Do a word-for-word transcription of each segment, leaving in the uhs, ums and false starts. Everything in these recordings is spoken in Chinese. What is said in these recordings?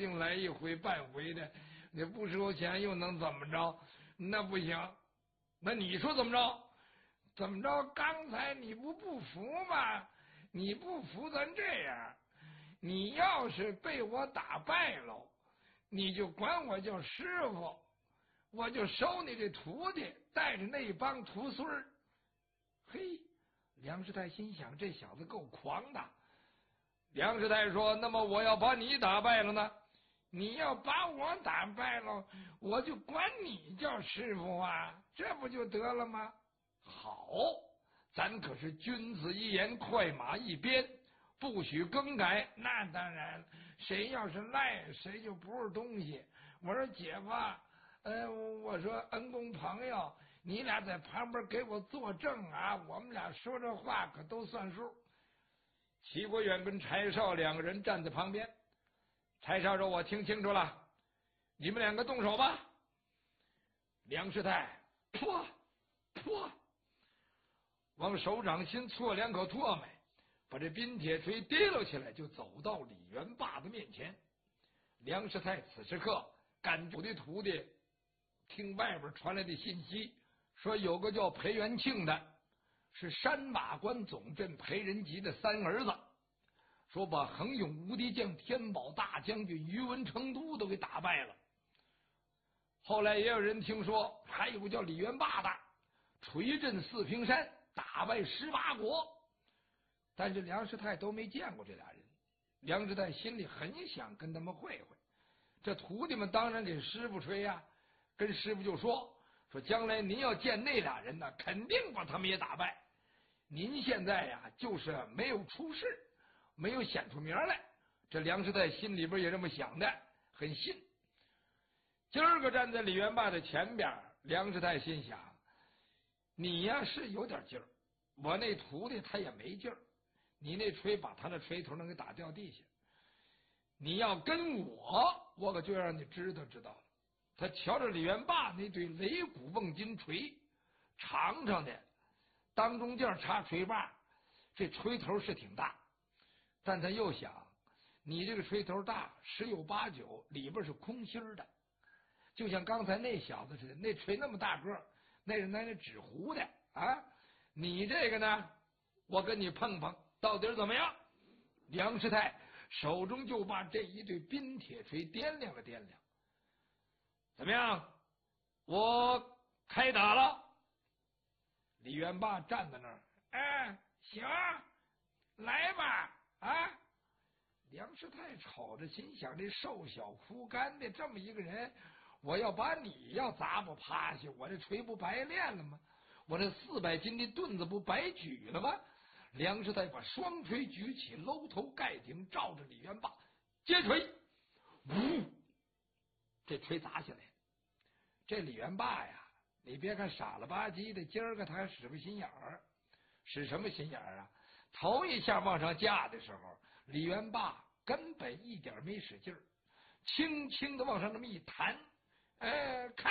竟来一回半回的，你不收钱又能怎么着？那不行，那你说怎么着？怎么着？刚才你不不服吗？你不服，咱这样，你要是被我打败喽，你就管我叫师傅，我就收你这徒弟，带着那帮徒孙儿。嘿，梁师太心想，这小子够狂的。梁师太说：“那么我要把你打败了呢？你要把我打败了，我就管你叫师傅啊，这不就得了吗？”好，咱可是君子一言，快马一鞭，不许更改。那当然，谁要是赖，谁就不是东西。我说姐夫，呃，我说恩公朋友，你俩在旁边给我作证啊，我们俩说这话可都算数。齐国远跟柴少两个人站在旁边。柴少说：“我听清楚了，你们两个动手吧。”梁师太噗噗往手掌心啜两口唾沫，把这冰铁锤提溜起来，就走到李元霸的面前。梁师太此时刻赶主的徒弟听外边传来的信息，说有个叫裴元庆的，是山马关总镇裴仁吉的三儿子，说把横勇无敌将天宝大将军于文成都都给打败了。后来也有人听说还有个叫李元霸的，锤震四平山，打败十八国。但是梁师太都没见过这俩人，梁师太心里很想跟他们会会。这徒弟们当然给师傅吹呀、啊，跟师傅就说说将来您要见那俩人呢，肯定把他们也打败。您现在呀、啊，就是没有出事，没有显出名来。这梁师太心里边也这么想的，很信。今儿个站在李元霸的前边，梁师太心想：你呀是有点劲儿，我那徒弟他也没劲儿。你那锤把他的锤头能给打掉地下，你要跟我，我可就让你知道知道了。他瞧着李元霸那对擂鼓瓮金锤，长长的，当中间插锤把，这锤头是挺大。但他又想，你这个锤头大，十有八九里边是空心的，就像刚才那小子似的，那锤那么大个，那是那那纸糊的啊。你这个呢，我跟你碰碰。到底怎么样？梁师太手中就把这一对冰铁锤掂量了掂量，怎么样？我开打了。李元霸站在那儿，哎，行，来吧，啊！梁师太瞅着，心想：这瘦小枯干的这么一个人，我要把你要砸不趴下，我这锤不白练了吗？我这四百斤的盾子不白举了吗？梁师太把双锤举起，搂头盖顶，照着李元霸接锤，呜，这锤砸下来。这李元霸呀，你别看傻了吧唧的，今儿个他还使个心眼儿。使什么心眼儿啊？头一下往上架的时候，李元霸根本一点没使劲儿，轻轻的往上这么一弹，呃，开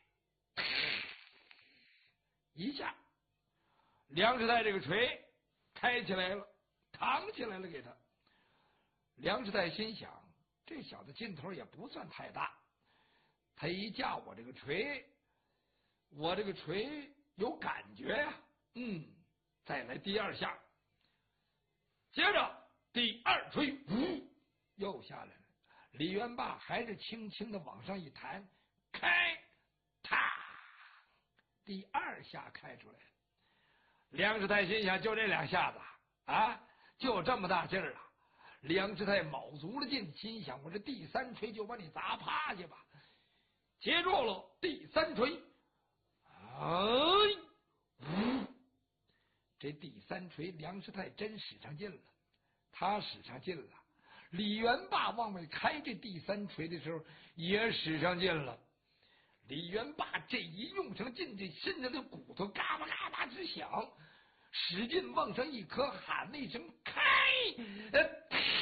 一下，梁师太这个锤开起来了，扛起来了给他。梁师太心想，这小子劲头也不算太大，他一架我这个锤，我这个锤有感觉呀、啊，嗯，再来第二下，接着第二锤，呜，又下来了。李元霸还是轻轻的往上一弹，开，啪，第二下开出来了。梁师太心想，就这两下子啊，就这么大劲儿啊！梁师太卯足了劲，心想：我这第三锤就把你砸趴下吧！接住了，第三锤，哎，呜！这第三锤，梁师太真使上劲了，他使上劲了。李元霸往外开这第三锤的时候，也使上劲了。李元霸这一用上劲，这身上的骨头嘎巴嘎巴直响，使劲往上一磕，喊了一声开，呃，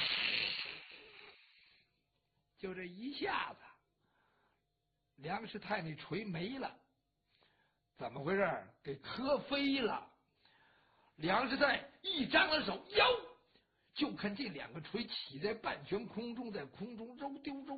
就这一下子，梁师太那锤没了。怎么回事？给磕飞了。梁师太一张了手，哟，就看这两个锤起在半悬空中，在空中揉丢揉